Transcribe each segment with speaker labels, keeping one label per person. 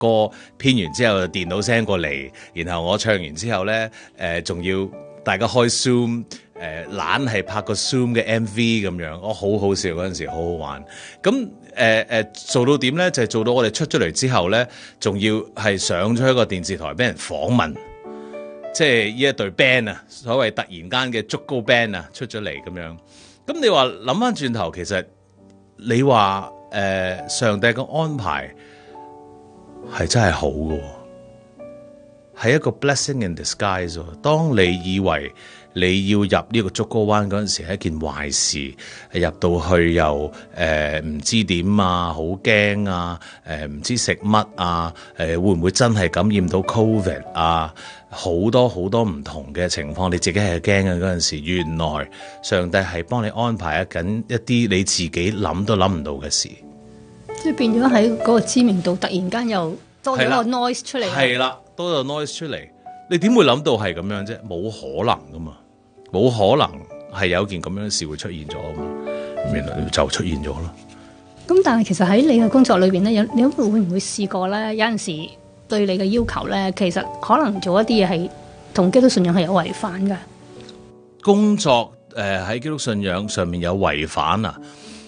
Speaker 1: 歌編完之後電腦 send 過嚟，然後我唱完之後咧，仲要大家開 Zoom，懶係拍個 Zoom 嘅 MV 咁樣，我好好笑嗰陣時，好好玩。咁做到點咧？就係做到我哋出咗嚟之後咧，仲要係上咗一個電視台俾人訪問，即係呢一隊 band 啊，所謂突然間嘅竹篙 band 啊出咗嚟咁樣。咁你話諗翻轉頭，其實你話上帝嘅安排係真係好嘅，係一個 blessing in disguise。當你以為你要入呢個竹篙灣嗰陣時係一件壞事，入到去又唔知點啊，好驚啊，唔知食乜啊，會唔會真係感染到 Covid 啊？好多好多唔同嘅情況，你自己係驚嘅嗰陣時，原來上帝係幫你安排緊一啲你自己諗都諗唔到嘅事，
Speaker 2: 即係變咗喺嗰個知名度突然間又多咗個 noise 出嚟。係
Speaker 1: 啦，多咗 noise 出嚟，你點會諗到係咁樣啫？冇可能噶嘛，冇可能係有件咁樣嘅事會出現咗啊嘛，原來就出現咗咯。
Speaker 2: 咁但係其實喺你嘅工作裏邊咧，你會唔會試過咧？有陣時對你嘅要求咧，其實可能做一啲嘢係同基督信仰係有違反嘅。
Speaker 1: 工作喺基督信仰上面有違反啊？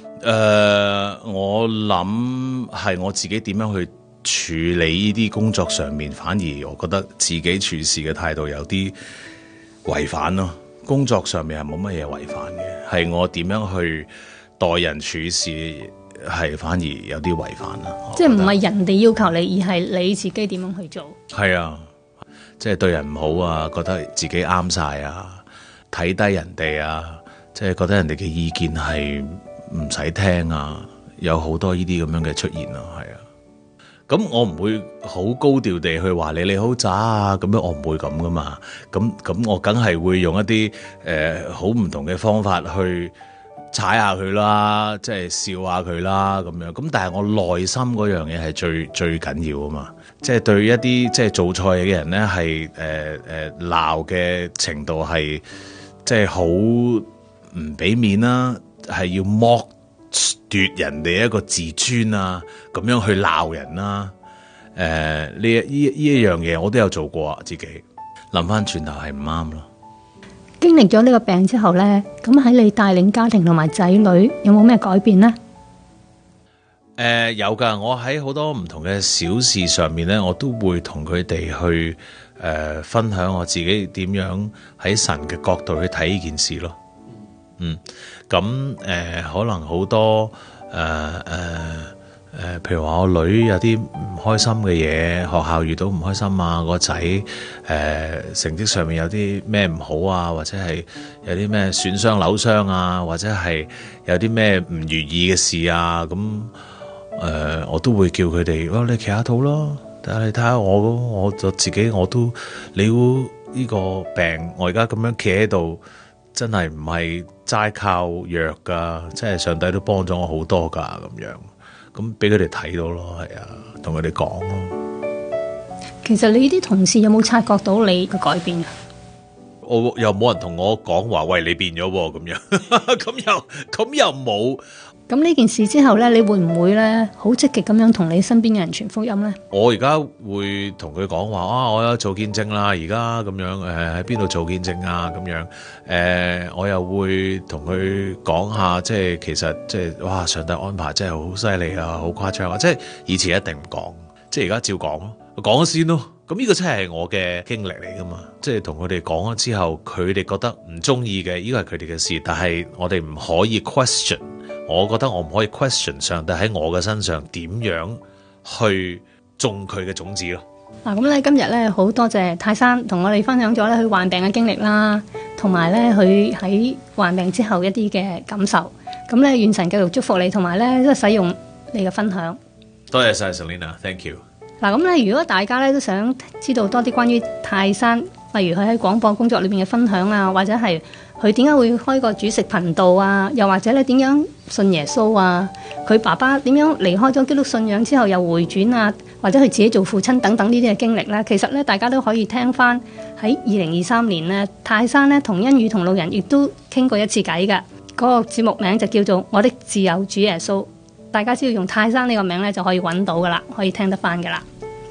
Speaker 1: 我諗係我自己點樣去處理呢啲工作上面，反而我覺得自己處事嘅態度有啲違反咯。工作上面係冇乜嘢違反嘅，係我點樣去待人處事係反而有啲違反啦。
Speaker 2: 即係唔係人哋要求你，而係你自己點樣去做？
Speaker 1: 係啊，即係對人唔好啊，覺得自己啱晒啊，睇低人哋啊，即係覺得人哋嘅意見係唔使聽啊，有好多呢啲咁樣嘅出現咯，係啊。咁我唔會好高調地去話你好渣啊，咁樣我唔會咁噶嘛。咁我梗係會用一啲好唔同嘅方法去踩下佢啦，即係笑下佢啦咁樣。咁但係我內心嗰樣嘢係最緊要啊嘛。即係對一啲即係做菜嘅人咧，係鬧嘅程度係即係好唔俾面啦，係要剝奪人哋一個自尊啊，咁樣去鬧人啦。呢一樣嘢我都有做過啊，自己諗翻轉頭係唔啱咯。
Speaker 2: 經歷咗呢個病之後呢，咁喺你帶領家庭同埋仔女有冇咩改變呢？
Speaker 1: 有噶，我喺好多唔同嘅小事上面呢，我都會同佢哋去分享我自己點樣喺神嘅角度去睇呢件事咯。咁可能好多譬如話我女有啲唔開心嘅嘢，學校遇到唔開心啊，個仔成績上面有啲咩唔好啊，或者係有啲咩損傷扭傷啊，或者係有啲咩唔如意嘅事啊，咁我都會叫佢哋，你企下肚咯，但係你睇下我就自己我都你呢個病，我而家咁樣企喺度，真係唔係齋靠藥噶，即係上帝都幫咗我好多噶，咁樣。咁俾佢哋睇到咯，係啊，同佢哋講咯。
Speaker 2: 其實你啲同事有冇察覺到你嘅改變啊？
Speaker 1: 我又冇人同我講話，喂，你變咗喎，咁樣，咁又冇。
Speaker 2: 咁呢件事之後咧，你會唔會咧好積極咁樣同你身邊嘅人傳福音咧？
Speaker 1: 我而家會同佢講話我有做見證啦，而家咁樣喺邊度做見證啊，咁樣我又會同佢講下，即係其實即係哇，上帝安排真係好犀利啊，好誇張啊！即係以前一定唔講，即係而家照講咯，講咗先咯。咁呢個真係我嘅經歷嚟噶嘛，即係同佢哋講咗之後，佢哋覺得唔中意嘅，呢個係佢哋嘅事，但係我哋唔可以 question。我覺得我唔可以 question 上帝喺我嘅身上點樣去種佢嘅種子咯。
Speaker 2: 嗱，咁咧今日咧好多謝泰山同我哋分享咗咧佢患病嘅經歷啦，同埋咧佢喺患病之後一啲嘅感受。咁咧願神繼續祝福你，同埋咧即係使用你嘅分享。
Speaker 1: 多謝晒 Selena，thank you。
Speaker 2: 嗱，咁咧如果大家咧都想知道多啲關於泰山，例如佢喺廣播工作裏邊嘅分享啊，或者係佢點解會開個主食頻道啊，又或者咧點樣信耶穌啊，佢爸爸點樣離開咗基督信仰之後又回轉啊，或者佢自己做父親等等呢啲嘅經歷咧，其實咧大家都可以聽翻喺2023年咧，泰山咧同恩宇同路人亦都傾過一次偈㗎。嗰個節目名就叫做《我的自由主耶穌》，大家只要用泰山呢個名咧就可以揾到噶啦，可以聽得翻噶啦。